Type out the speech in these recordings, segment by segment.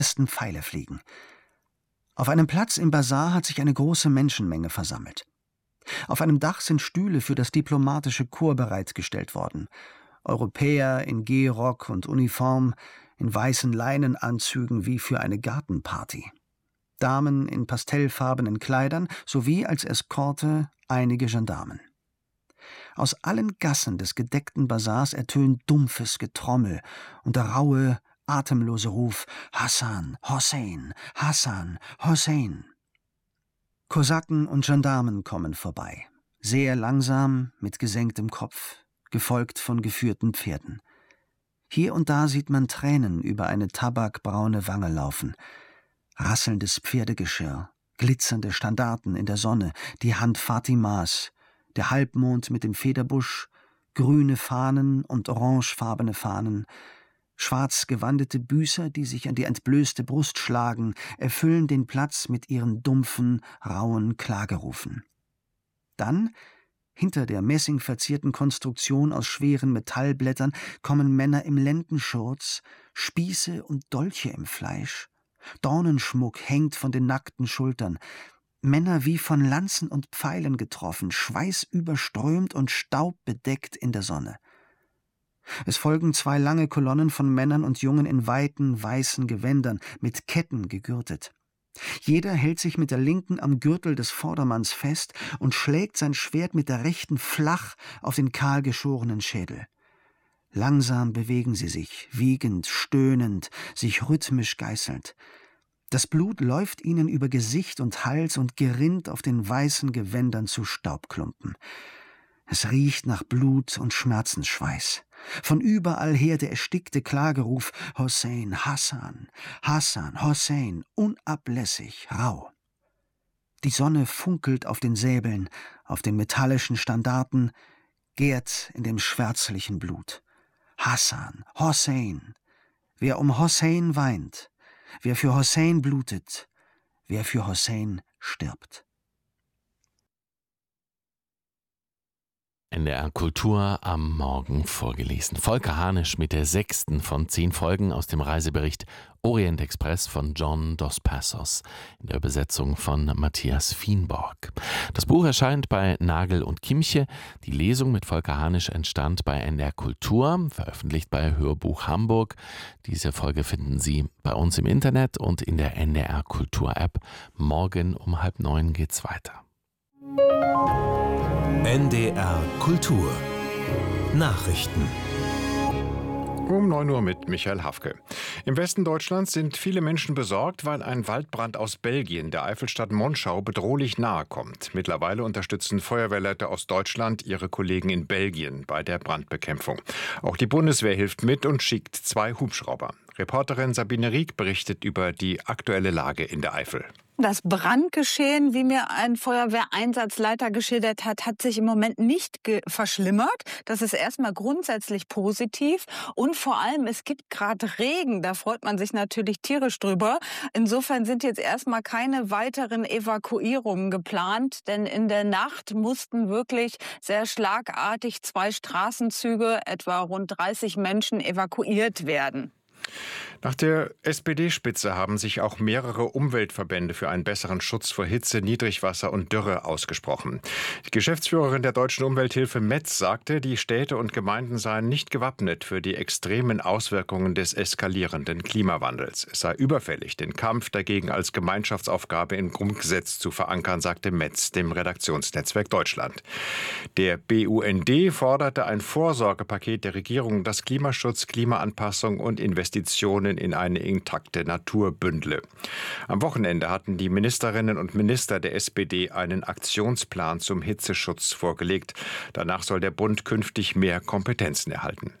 ersten Pfeile fliegen. Auf einem Platz im Basar hat sich eine große Menschenmenge versammelt. Auf einem Dach sind Stühle für das diplomatische Korps bereitgestellt worden. Europäer in Gehrock und Uniform, in weißen Leinenanzügen wie für eine Gartenparty. Damen in pastellfarbenen Kleidern sowie als Eskorte einige Gendarmen. Aus allen Gassen des gedeckten Basars ertönt dumpfes Getrommel und der raue, atemlose Ruf: Hassan, Hossein, Hassan, Hossein. Kosaken und Gendarmen kommen vorbei, sehr langsam, mit gesenktem Kopf, gefolgt von geführten Pferden. Hier und da sieht man Tränen über eine tabakbraune Wange laufen. Rasselndes Pferdegeschirr, glitzernde Standarten in der Sonne, die Hand Fatimas, der Halbmond mit dem Federbusch, grüne Fahnen und orangefarbene Fahnen, schwarz gewandete Büßer, die sich an die entblößte Brust schlagen, erfüllen den Platz mit ihren dumpfen, rauen Klagerufen. Dann, hinter der messingverzierten Konstruktion aus schweren Metallblättern, kommen Männer im Lendenschurz, Spieße und Dolche im Fleisch. Dornenschmuck hängt von den nackten Schultern. Männer wie von Lanzen und Pfeilen getroffen, schweißüberströmt und staubbedeckt in der Sonne. Es folgen 2 lange Kolonnen von Männern und Jungen in weiten, weißen Gewändern, mit Ketten gegürtet. Jeder hält sich mit der linken am Gürtel des Vordermanns fest und schlägt sein Schwert mit der rechten flach auf den kahlgeschorenen Schädel. Langsam bewegen sie sich, wiegend, stöhnend, sich rhythmisch geißelnd. Das Blut läuft ihnen über Gesicht und Hals und gerinnt auf den weißen Gewändern zu Staubklumpen. Es riecht nach Blut und Schmerzensschweiß. Von überall her der erstickte Klageruf: Hossein, Hassan, Hassan, Hossein, unablässig, rau. Die Sonne funkelt auf den Säbeln, auf den metallischen Standarten, gärt in dem schwärzlichen Blut. Hassan, Hossein. Wer um Hossein weint, wer für Hossein blutet, wer für Hossein stirbt. NDR Kultur am Morgen vorgelesen. Volker Hanisch mit der 6. von 10 Folgen aus dem Reisebericht Orient Express von John Dos Passos in der Übersetzung von Matthias Fienborg. Das Buch erscheint bei Nagel und Chiemche. Die Lesung mit Volker Hanisch entstand bei NDR Kultur, veröffentlicht bei Hörbuch Hamburg. Diese Folge finden Sie bei uns im Internet und in der NDR Kultur App. Morgen um 8:30 geht's weiter. NDR Kultur Nachrichten Um 9 Uhr mit Michael Hafke. Im Westen Deutschlands sind viele Menschen besorgt, weil ein Waldbrand aus Belgien der Eifelstadt Monschau bedrohlich nahe kommt. Mittlerweile unterstützen Feuerwehrleute aus Deutschland ihre Kollegen in Belgien bei der Brandbekämpfung. Auch die Bundeswehr hilft mit und schickt 2 Hubschrauber. Reporterin Sabine Rieck berichtet über die aktuelle Lage in der Eifel. Das Brandgeschehen, wie mir ein Feuerwehreinsatzleiter geschildert hat, hat sich im Moment nicht verschlimmert. Das ist erstmal grundsätzlich positiv. Und vor allem, es gibt gerade Regen. Da freut man sich natürlich tierisch drüber. Insofern sind jetzt erstmal keine weiteren Evakuierungen geplant. Denn in der Nacht mussten wirklich sehr schlagartig 2 Straßenzüge, etwa rund 30 Menschen, evakuiert werden. Nach der SPD-Spitze haben sich auch mehrere Umweltverbände für einen besseren Schutz vor Hitze, Niedrigwasser und Dürre ausgesprochen. Die Geschäftsführerin der Deutschen Umwelthilfe Metz sagte, die Städte und Gemeinden seien nicht gewappnet für die extremen Auswirkungen des eskalierenden Klimawandels. Es sei überfällig, den Kampf dagegen als Gemeinschaftsaufgabe im Grundgesetz zu verankern, sagte Metz dem Redaktionsnetzwerk Deutschland. Der BUND forderte ein Vorsorgepaket der Regierung, das Klimaschutz, Klimaanpassung und Investitionen in eine intakte Natur bündle. Am Wochenende hatten die Ministerinnen und Minister der SPD einen Aktionsplan zum Hitzeschutz vorgelegt. Danach soll der Bund künftig mehr Kompetenzen erhalten.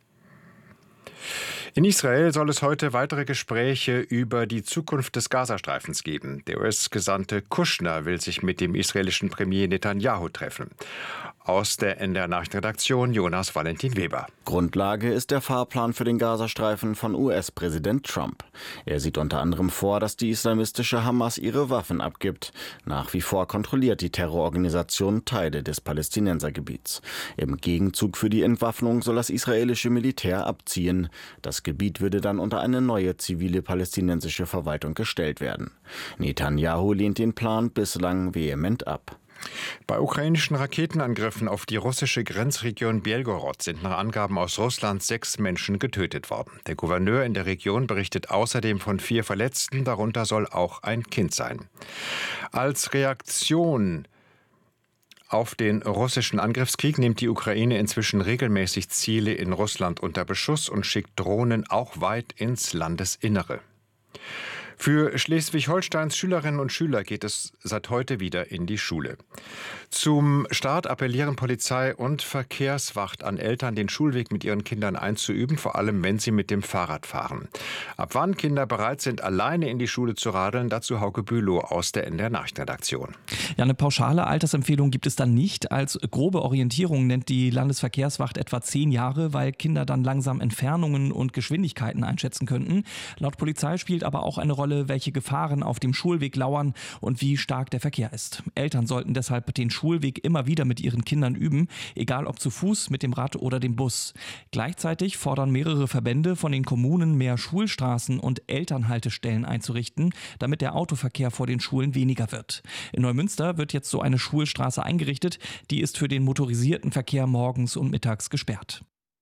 In Israel soll es heute weitere Gespräche über die Zukunft des Gazastreifens geben. Der US-Gesandte Kushner will sich mit dem israelischen Premier Netanyahu treffen. Aus der NDR-Nachrichtenredaktion Jonas Valentin Weber. Grundlage ist der Fahrplan für den Gazastreifen von US-Präsident Trump. Er sieht unter anderem vor, dass die islamistische Hamas ihre Waffen abgibt. Nach wie vor kontrolliert die Terrororganisation Teile des Palästinensergebiets. Im Gegenzug für die Entwaffnung soll das israelische Militär abziehen. Das Das Gebiet würde dann unter eine neue zivile palästinensische Verwaltung gestellt werden. Netanyahu lehnt den Plan bislang vehement ab. Bei ukrainischen Raketenangriffen auf die russische Grenzregion Belgorod sind nach Angaben aus Russland 6 Menschen getötet worden. Der Gouverneur in der Region berichtet außerdem von 4 Verletzten, darunter soll auch ein Kind sein. Als Reaktion auf den russischen Angriffskrieg nimmt die Ukraine inzwischen regelmäßig Ziele in Russland unter Beschuss und schickt Drohnen auch weit ins Landesinnere. Für Schleswig-Holsteins Schülerinnen und Schüler geht es seit heute wieder in die Schule. Zum Start appellieren Polizei und Verkehrswacht an Eltern, den Schulweg mit ihren Kindern einzuüben, vor allem wenn sie mit dem Fahrrad fahren. Ab wann Kinder bereit sind, alleine in die Schule zu radeln, dazu Hauke Bülow aus der NDR Nachrichtenredaktion. Ja, eine pauschale Altersempfehlung gibt es dann nicht. Als grobe Orientierung nennt die Landesverkehrswacht etwa 10 Jahre, weil Kinder dann langsam Entfernungen und Geschwindigkeiten einschätzen könnten. Laut Polizei spielt aber auch eine Rolle, welche Gefahren auf dem Schulweg lauern und wie stark der Verkehr ist. Eltern sollten deshalb den Schulweg immer wieder mit ihren Kindern üben, egal ob zu Fuß, mit dem Rad oder dem Bus. Gleichzeitig fordern mehrere Verbände von den Kommunen, mehr Schulstraßen und Elternhaltestellen einzurichten, damit der Autoverkehr vor den Schulen weniger wird. In Neumünster wird jetzt so eine Schulstraße eingerichtet, die ist für den motorisierten Verkehr morgens und mittags gesperrt.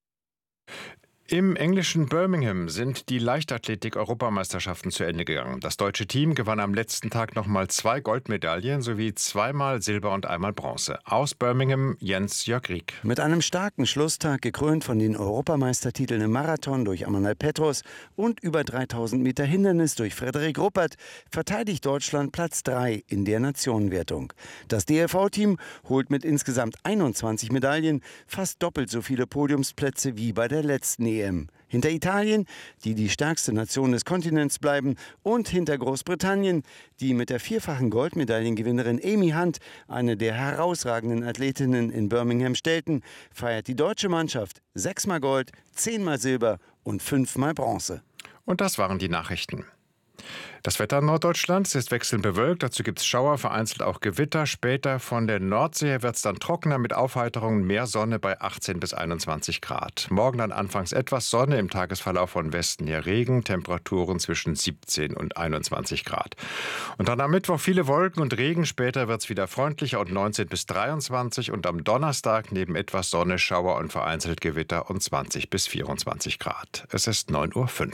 Im englischen Birmingham sind die Leichtathletik-Europameisterschaften zu Ende gegangen. Das deutsche Team gewann am letzten Tag nochmal 2 Goldmedaillen sowie 2-mal Silber und 1-mal Bronze. Aus Birmingham Jens-Jörg Rieck. Mit einem starken Schlusstag, gekrönt von den Europameistertiteln im Marathon durch Amanal Petros und über 3000 Meter Hindernis durch Frederik Ruppert, verteidigt Deutschland Platz 3 in der Nationenwertung. Das DLV-Team holt mit insgesamt 21 Medaillen fast doppelt so viele Podiumsplätze wie bei der letzten EM. Hinter Italien, die die stärkste Nation des Kontinents bleiben, und hinter Großbritannien, die mit der 4-fachen Goldmedaillengewinnerin Amy Hunt eine der herausragenden Athletinnen in Birmingham stellten, feiert die deutsche Mannschaft 6-mal Gold, 10-mal Silber und 5-mal Bronze. Und das waren die Nachrichten. Das Wetter in Norddeutschland ist wechselnd bewölkt, dazu gibt es Schauer, vereinzelt auch Gewitter. Später von der Nordsee wird es dann trockener mit Aufheiterungen, mehr Sonne bei 18 bis 21 Grad. Morgen dann anfangs etwas Sonne, im Tagesverlauf von Westen her Regen, Temperaturen zwischen 17 und 21 Grad. Und dann am Mittwoch viele Wolken und Regen, später wird es wieder freundlicher und 19 bis 23 und am Donnerstag neben etwas Sonne, Schauer und vereinzelt Gewitter und 20 bis 24 Grad. Es ist 9:05 Uhr.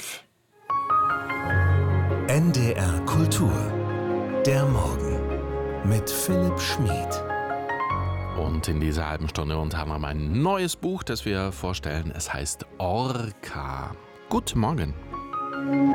NDR Kultur. Der Morgen mit Philipp Schmid. Und in dieser halben Stunde haben wir ein neues Buch, das wir vorstellen. Es heißt Orca. Guten Morgen.